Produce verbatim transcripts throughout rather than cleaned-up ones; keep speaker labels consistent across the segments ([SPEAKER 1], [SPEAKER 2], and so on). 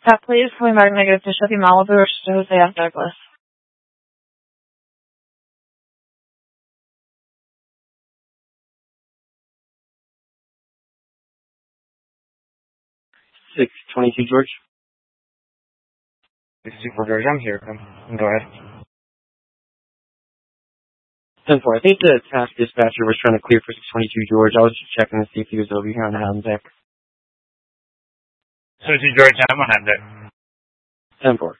[SPEAKER 1] That plate is coming back negative to Chevy Malibu or to Jose F. Douglas.
[SPEAKER 2] six twenty-two George.
[SPEAKER 3] six two four George, I'm here. Um, go ahead.
[SPEAKER 2] ten four, I think the task dispatcher was trying to clear for six twenty-two George. I was just checking to see if he was over here on the Hound deck.
[SPEAKER 3] twenty-two George, I'm on Hound deck.
[SPEAKER 2] ten four.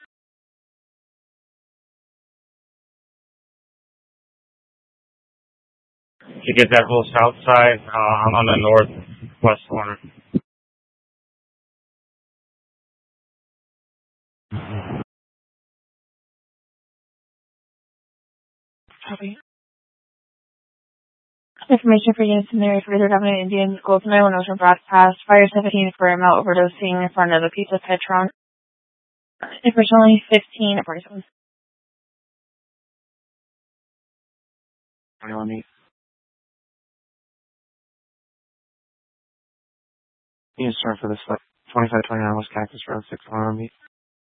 [SPEAKER 3] To get that whole south side, uh, I'm on the northwest corner.
[SPEAKER 1] Copy. Information for units in the area for either Government Indians, Golden Island Ocean Broadcast, Fire seventeen for amount overdosing in front of the Pizza Petron. Information only fifteen at forty-seven.
[SPEAKER 2] twenty-one eight. You can start for this twenty-five twenty-nine West Cactus Road, six one on me.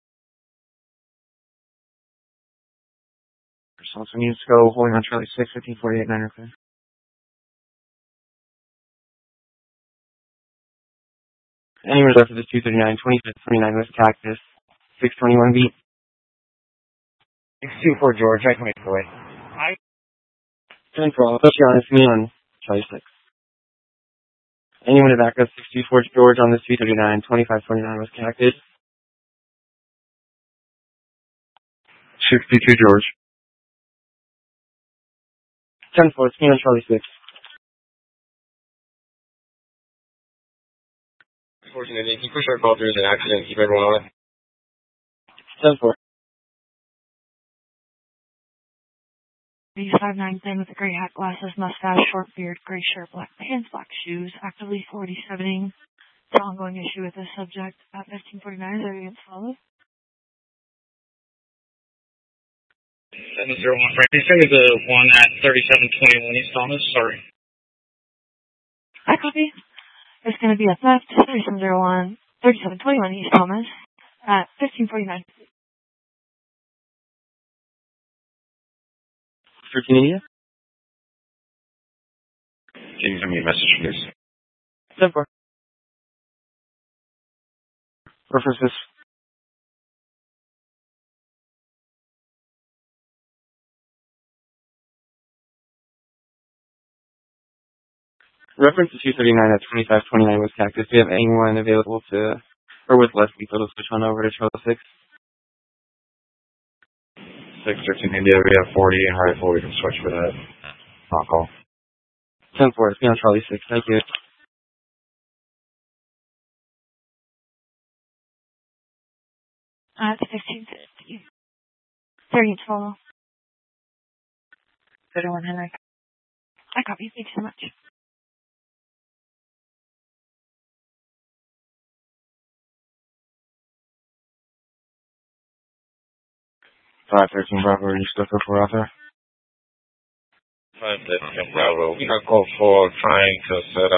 [SPEAKER 2] So some units go holding on Charlie six, fifteen forty-eight, nine or five. Any reserve for this two thirty-nine, twenty-five twenty-nine West Cactus, six twenty-one B.
[SPEAKER 3] six two four George, I can make the way. Hi.
[SPEAKER 2] ten four, I'll put you on, it's me on Charlie six. Anyone to back up six two four George on this two thirty-nine, twenty-five twenty-nine West Cactus. sixty-two George. ten four, it's me on Charlie six.
[SPEAKER 3] Unfortunately, can you push our call through as an accident, keep everyone on it?
[SPEAKER 2] ten four.
[SPEAKER 1] B five nine ten with a gray hat, glasses, mustache, short beard, gray shirt, black pants, black shoes, actively forty-sevening. The ongoing issue with this subject at fifteen forty-nine, is there against follow?
[SPEAKER 3] seven zero one, Frank. Can you send me the one at thirty-seven twenty-one East Thomas? Sorry.
[SPEAKER 1] I copy. It's going to be a theft, thirty-seven oh one, thirty-seven twenty-one East Thomas at fifteen forty-nine.
[SPEAKER 2] thirteen India?
[SPEAKER 3] Can you send me a message, please?
[SPEAKER 2] ten four. References. Reference to two thirty-nine at twenty-five twenty-nine West Cactus. Do you have anyone available to, or with less lethal to switch on over to Charlie six?
[SPEAKER 3] six thirteen India, we have forty and rifle, we can switch for that. Not call.
[SPEAKER 2] ten four, it's me on Charlie six, thank you.
[SPEAKER 1] Uh, it's fifteen fifty. thirty total. thirty-one Henry. I copy, thank you so much.
[SPEAKER 2] five thirteen Bravo, are you still for out there?
[SPEAKER 3] five thirteen Bravo, we got call for trying to set up